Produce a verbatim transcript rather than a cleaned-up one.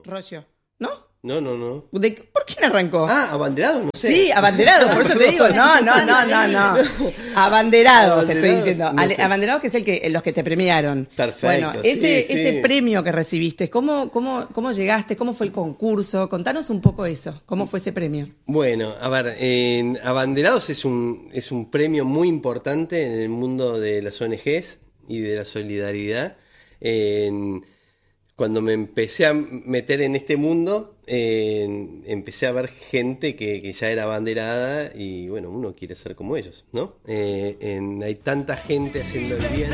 Rollo, ¿no? No, no, no. ¿De, ¿Por quién arrancó? Ah, abanderado, no sé. Sí, abanderado, por eso te digo. No, no, no, no, no. Abanderados, estoy diciendo. No sé. Abanderados, que es el que los que te premiaron. Perfecto. Bueno, ese, sí, ese sí. premio que recibiste, ¿cómo, cómo, ¿cómo llegaste? ¿Cómo fue el concurso? Contanos un poco eso. ¿Cómo fue ese premio? Bueno, a ver, en Abanderados es un, es un premio muy importante en el mundo de las O N Ges y de la solidaridad. En, cuando me empecé a meter en este mundo, eh, empecé a ver gente que, que ya era abanderada y bueno, uno quiere ser como ellos, ¿no? Eh, en, hay tanta gente haciendo el bien.